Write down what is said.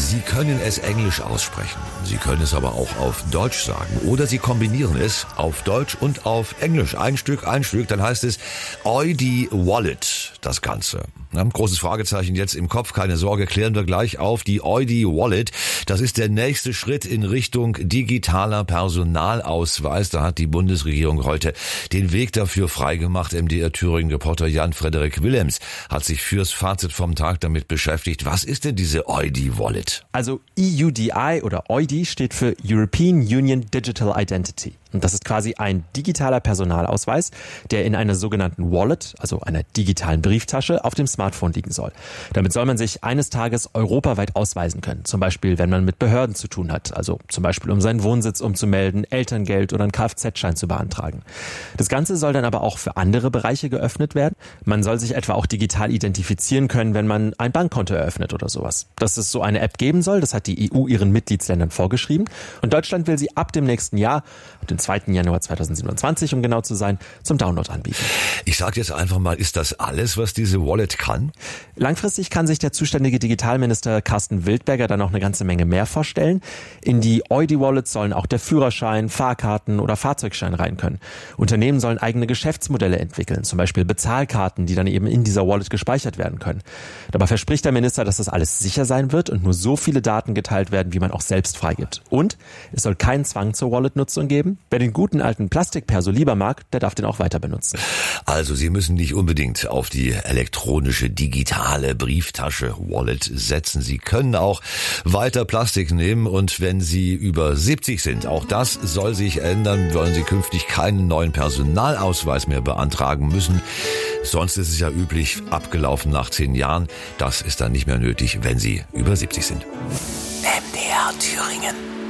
Sie können es Englisch aussprechen, Sie können es aber auch auf Deutsch sagen oder Sie kombinieren es auf Deutsch und auf Englisch. Ein Stück, dann heißt es ID Wallet, das Ganze. Ein großes Fragezeichen jetzt im Kopf, keine Sorge, klären wir gleich auf. Die ID Wallet, das ist der nächste Schritt in Richtung digitaler Personalausweis. Da hat die Bundesregierung heute den Weg dafür freigemacht. MDR Thüringen-Reporter Jan-Frederik Willems hat sich fürs Fazit vom Tag damit beschäftigt. Was ist denn diese ID Wallet? Also EUDI oder EUDI steht für European Union Digital Identity. Und das ist quasi ein digitaler Personalausweis, der in einer sogenannten Wallet, also einer digitalen Brieftasche, auf dem Smartphone liegen soll. Damit soll man sich eines Tages europaweit ausweisen können. Zum Beispiel, wenn man mit Behörden zu tun hat. Also zum Beispiel, um seinen Wohnsitz umzumelden, Elterngeld oder einen Kfz-Schein zu beantragen. Das Ganze soll dann aber auch für andere Bereiche geöffnet werden. Man soll sich etwa auch digital identifizieren können, wenn man ein Bankkonto eröffnet oder sowas. Dass es so eine App geben soll, das hat die EU ihren Mitgliedsländern vorgeschrieben. Und Deutschland will sie ab dem nächsten Jahr, ab dem 2. Januar 2027, um genau zu sein, zum Download anbieten. Ich sage jetzt einfach mal, ist das alles, was diese Wallet kann? Langfristig kann sich der zuständige Digitalminister Carsten Wildberger dann noch eine ganze Menge mehr vorstellen. In die EUDI-Wallet sollen auch der Führerschein, Fahrkarten oder Fahrzeugschein rein können. Unternehmen sollen eigene Geschäftsmodelle entwickeln, zum Beispiel Bezahlkarten, die dann eben in dieser Wallet gespeichert werden können. Dabei verspricht der Minister, dass das alles sicher sein wird und nur so viele Daten geteilt werden, wie man auch selbst freigibt. Und es soll keinen Zwang zur Wallet-Nutzung geben. Wer den guten alten Plastikperso lieber mag, der darf den auch weiter benutzen. Also Sie müssen nicht unbedingt auf die elektronische, digitale Brieftasche Wallet setzen. Sie können auch weiter Plastik nehmen und wenn Sie über 70 sind, auch das soll sich ändern, wollen Sie künftig keinen neuen Personalausweis mehr beantragen müssen. Sonst ist es ja üblich, abgelaufen nach 10 Jahren. Das ist dann nicht mehr nötig, wenn Sie über 70 sind. MDR Thüringen.